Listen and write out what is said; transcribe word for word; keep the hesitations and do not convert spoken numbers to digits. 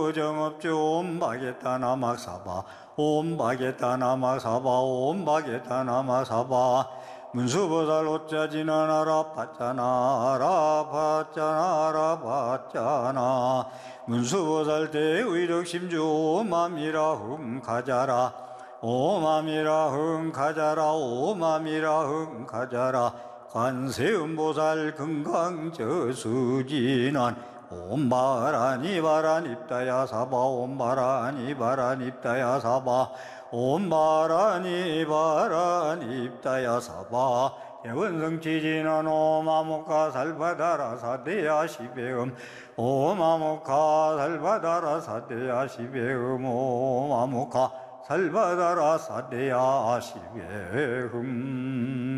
정업주 옴바게타 나막사바 옴바게타 나막사바 옴바게타 나막사바 문수보살 오짜지나나라 파짜나라 파짜나라 파짜나 문수보살 대의력심주 오맘이라 흠가자라 오맘이라 흠가자라 오맘이라 흠가자라 관세음보살 금강저수진한 옴바라니바라닙다야 사바 옴바라니바라닙다야 사바 옴바라니바라닙다야 사바 예원성치지는 오마모카 살바다라 사대야 시베음 오마모카 살바다라 사대야 시베음 오마모카 살바다라 사대야 시베음